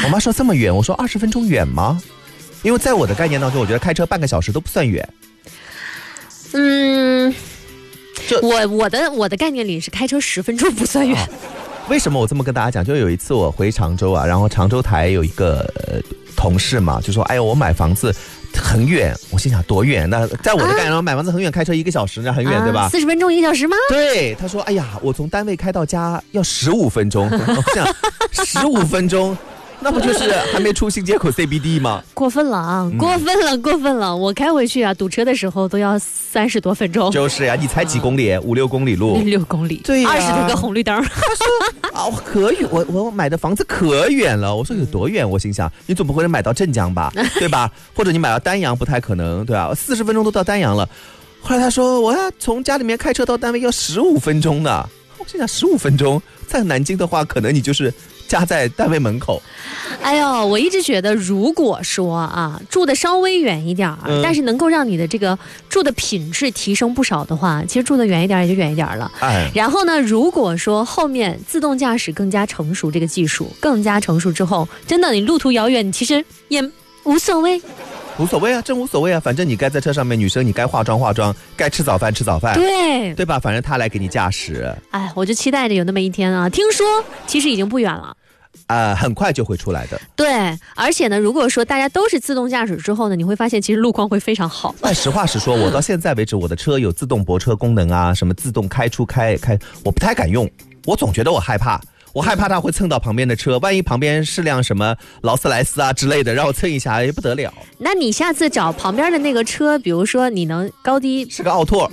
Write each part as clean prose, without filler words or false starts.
我妈说这么远，我说20分钟远吗？因为在我的概念当中，我觉得开车半个小时都不算远。 我的概念里是开车10分钟不算远。 为什么我这么跟大家讲？就有一次我回常州啊，然后常州台有一个同事嘛，就说：“哎呦，我买房子很远。”我心想多远？那在我的概念中，买房子很远，开车1个小时，那很远，对吧 ？40分钟1个小时吗？ 对，他说：“哎呀，我从单位开到家要15分钟。”我想15分钟。那不就是还没出新街口 CBD 吗？ 过分了啊！过分了！我开回去啊，堵车的时候都要30多分钟。 就是呀，你才几公里？5-6公里路。 6公里。 对呀 ，20多个红绿灯。 他说可远，我买的房子可远了。我说有多远？我心想，你总不会能买到镇江吧，对吧？或者你买到丹阳不太可能，对吧？40分钟都到丹阳了。后来他说我要从家里面开车到单位要15分钟呢。我心想15分钟，在南京的话，可能你就是家在单位门口。 哎呦，我一直觉得，如果说啊住的稍微远一点但是能够让你的这个住的品质提升不少的话，其实住的远一点也就远一点了。然后呢，如果说后面自动驾驶更加成熟，这个技术更加成熟之后，真的你路途遥远，你其实也无所谓。 无所谓啊，真无所谓啊，反正你该在车上面，女生你该化妆化妆，该吃早饭吃早饭，对吧？反正他来给你驾驶。哎， 我就期待着有那么一天啊！听说其实已经不远了。 很快就会出来的。 对，而且呢，如果说大家都是自动驾驶之后呢，你会发现其实路况会非常好。 实话实说，我到现在为止，我的车有自动泊车功能啊，什么自动开出开，我不太敢用，我总觉得我害怕。我害怕它会蹭到旁边的车，万一旁边是辆什么劳斯莱斯啊之类的，让我蹭一下也不得了。 那你下次找旁边的那个车，比如说你能高低是个奥拓。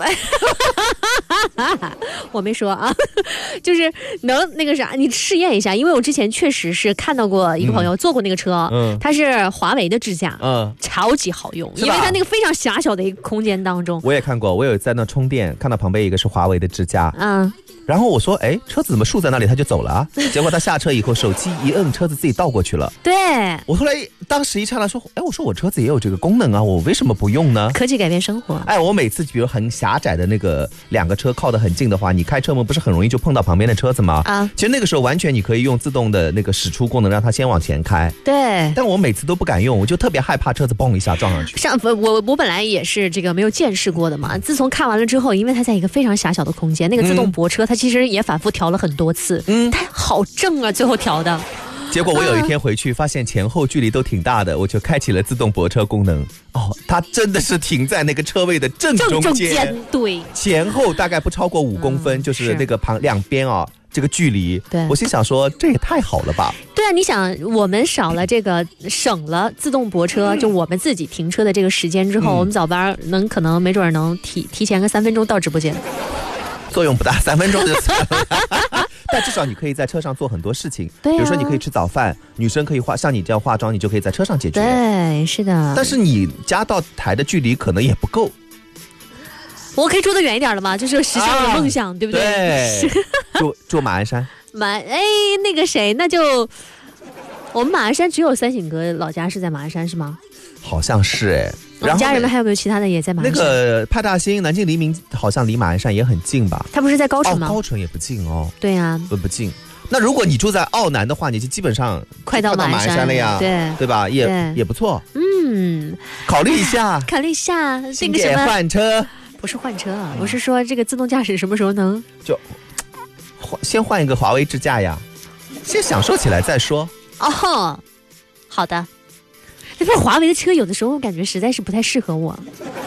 我没说啊，就是能那个啥，你试验一下，因为我之前确实是看到过一个朋友坐过那个车，它是华为的智驾，超级好用，因为它那个非常狭小的一个空间当中。 我也看过，我有在那充电，看到旁边一个是华为的智驾，然后我说，哎，车子怎么竖在那里，他就走了啊？结果他下车以后，手机一摁，车子自己倒过去了。 对， 我后来当时一刹那说，哎，我说我车子也有这个功能啊，我为什么不用呢？ 科技改变生活。 哎，我每次比如很狭窄的那个2个车靠得很近的话，你开车门不是很容易就碰到旁边的车子吗？其实那个时候完全你可以用自动的那个驶出功能，让它先往前开。 对， 但我每次都不敢用，我就特别害怕车子嘣一下撞上去。 我本来也是这个没有见识过的嘛，自从看完了之后，因为它在一个非常狭小的空间，那个自动泊车它其实也反复调了很多次，它好正啊，最后调的。 结果我有一天回去发现前后距离都挺大的，我就开启了自动泊车功能。它真的是停在那个车位的正中间， 对， 前后大概不超过5公分，就是那个两边这个距离。 对， 我心想说这也太好了吧。 对啊，你想我们省了自动泊车，就我们自己停车的这个时间之后，我们早班可能没准能提前个3分钟到直播间。 作用不大，3分钟就算了。但至少你可以在车上做很多事情，比如说你可以吃早饭，女生可以像你这样化妆，你就可以在车上解决。 对，是的。 但是你家到台的距离可能也不够。 我可以住得远一点了吗？就是实现我的梦想，对不对？ 对，住马鞍山。 那个谁，那就我们马鞍山只有三省阁老家是在马鞍山是吗？ 好像是我们家人们还有没有其他的也在马鞍山？ 那个派大星、南京黎明好像离马鞍山也很近吧？ 他不是在高淳吗？ 高淳也不近哦。 对呀， 不近。那如果你住在奥南的话，你就基本上快到马鞍山了呀，对吧？也不错。考虑一下。考虑一下。 那个什么换车？ 不是换车啊，我是说这个自动驾驶什么时候能？ 就先换一个华为智驾呀，先享受起来再说。 好的。但是华为的车有的时候感觉实在是不太适合我。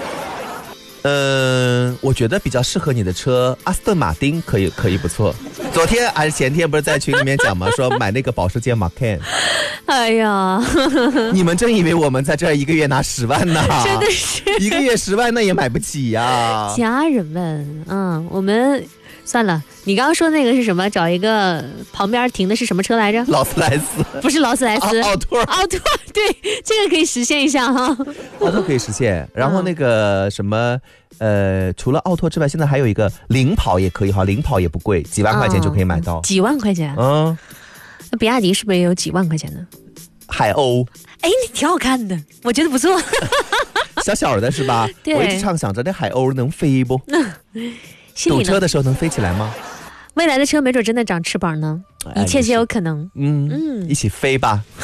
我觉得比较适合你的车，阿斯顿马丁可以不错。昨天还是前天不是在群里面讲吗？说买那个保时捷 Macan。 哎呀， 你们真以为我们在这1个月拿10万呢？ 真的是 1个月10万，那也买不起呀。 家人们，我们算了。你刚刚说那个是什么？找一个旁边停的是什么车来着？ 劳斯莱斯。 不是劳斯莱斯， 奥拓。 对，这个可以实现一下哈。 奥拓可以实现，然后那个什么除了奥拓之外，现在还有一个领跑也可以哈，领跑也不贵，几万块钱就可以买到。 几万块钱？那比亚迪是不是也有几万块钱呢？ 海鸥。 你挺好看的，我觉得不错。 小的是吧？我一直畅想着那海鸥能飞不？堵车的时候能飞起来吗？ 未来的车没准真的长翅膀呢，一切皆有可能。 一起飞吧。